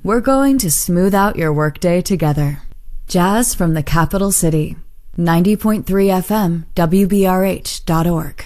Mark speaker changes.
Speaker 1: We're going to smooth out your workday together. Jazz from the capital city. 90.3 FM, WBRH.org.